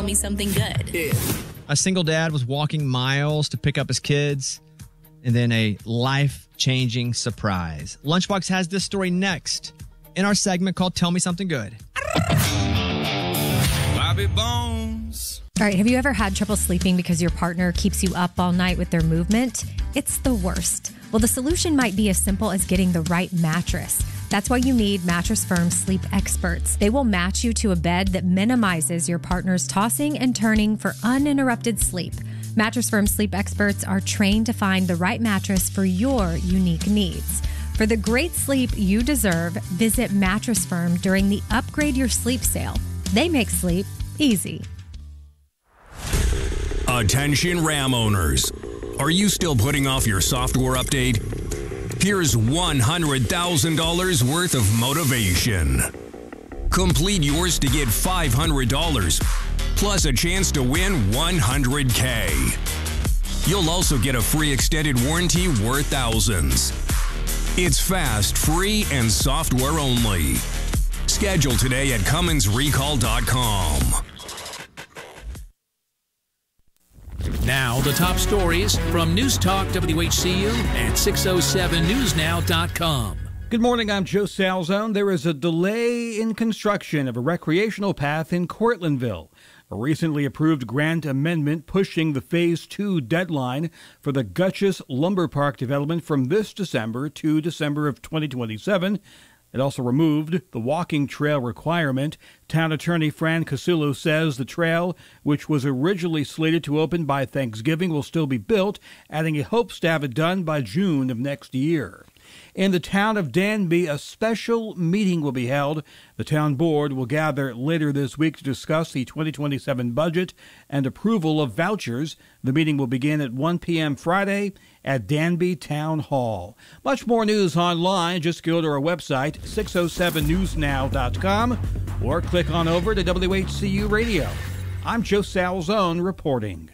me something good. Yeah. A single dad was walking miles to pick up his kids, and then a life-changing surprise. Lunchbox has this story next in our segment called Tell Me Something Good. Bobby Bones. All right, have you ever had trouble sleeping because your partner keeps you up all night with their movement? It's the worst. Well, the solution might be as simple as getting the right mattress. That's why you need Mattress Firm Sleep Experts. They will match you to a bed that minimizes your partner's tossing and turning for uninterrupted sleep. Mattress Firm Sleep Experts are trained to find the right mattress for your unique needs. For the great sleep you deserve, visit Mattress Firm during the Upgrade Your Sleep sale. They make sleep easy. Attention Ram owners. Are you still putting off your software update? Here's $100,000 worth of motivation. Complete yours to get $500, plus a chance to win $100K. You'll also get a free extended warranty worth thousands. It's fast, free, and software only. Schedule today at CummonsRecall.com. Now, the top stories from News Talk WHCU and 607newsnow.com. Good morning, I'm Joe Salzone. There is a delay in construction of a recreational path in Cortlandville. A recently approved grant amendment pushing the Phase 2 deadline for the Gutchess Lumber Park development from this December to December of 2027. It also removed the walking trail requirement. Town Attorney Fran Cassullo says the trail, which was originally slated to open by Thanksgiving, will still be built, adding he hopes to have it done by June of next year. In the town of Danby, a special meeting will be held. The town board will gather later this week to discuss the 2027 budget and approval of vouchers. The meeting will begin at 1 p.m. Friday at Danby Town Hall. Much more news online. Just go to our website, 607newsnow.com, or click on over to WHCU Radio. I'm Joe Salzone reporting.